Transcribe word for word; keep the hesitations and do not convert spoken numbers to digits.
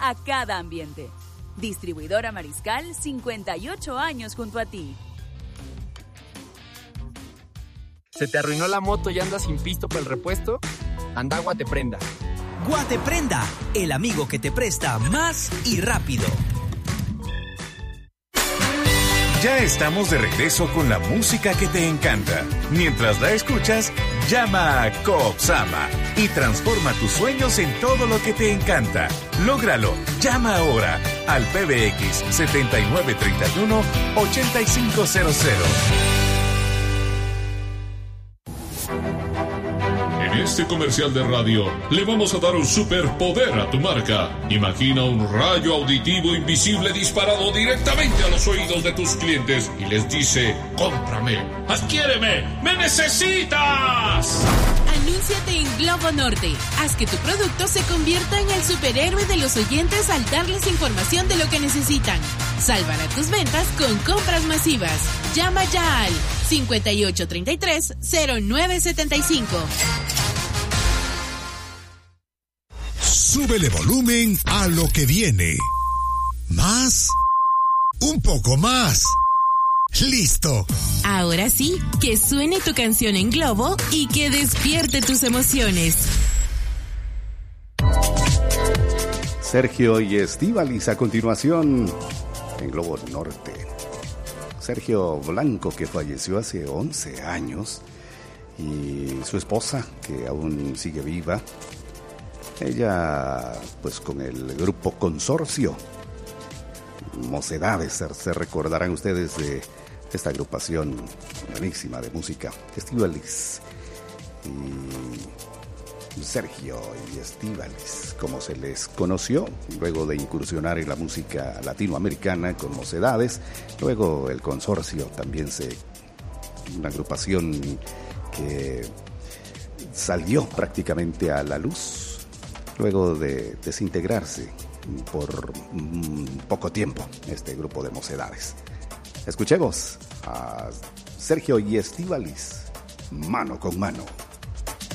a cada ambiente. Distribuidora Mariscal, cincuenta y ocho años junto a ti. ¿Se te arruinó la moto y andas sin pisto para el repuesto? Anda Guateprenda. Guateprenda, el amigo que te presta más y rápido. Ya estamos de regreso con la música que te encanta. Mientras la escuchas, llama a Coopsama y transforma tus sueños en todo lo que te encanta. Lógralo. Llama ahora al P B X setenta y nueve treinta y uno ochenta y cinco cero cero. En este comercial de radio le vamos a dar un superpoder a tu marca. Imagina un rayo auditivo invisible disparado directamente a los oídos de tus clientes y les dice: cómprame, adquiéreme, me necesitas. Anúnciate en Globo Norte. Haz que tu producto se convierta en el superhéroe de los oyentes al darles información de lo que necesitan. Salvará tus ventas con compras masivas. Llama ya al cincuenta y ocho treinta y tres cero nueve setenta y cinco. Súbele volumen a lo que viene. Más. Un poco más. ¡Listo! Ahora sí, que suene tu canción en Globo y que despierte tus emociones. Sergio y Estíbaliz a continuación en Globo Norte. Sergio Blanco, que falleció hace once años, y su esposa, que aún sigue viva. Ella, pues con el grupo Consorcio, Mocedades, se, se recordarán ustedes de esta agrupación buenísima de música. Estíbaliz y Sergio y Estíbaliz, como se les conoció, luego de incursionar en la música latinoamericana con Mocedades. Luego el Consorcio también se... una agrupación que salió prácticamente a la luz luego de desintegrarse por mm, poco tiempo este grupo de Mocedades. Escuchemos a Sergio y Estíbaliz, Mano con Mano.